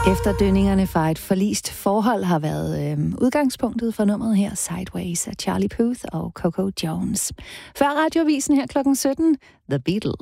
Efterdønningerne fra et forlist forhold har været udgangspunktet for nummeret her, Sideways af Charlie Puth og Coco Jones. Før radioavisen her klokken 17, The Beatles.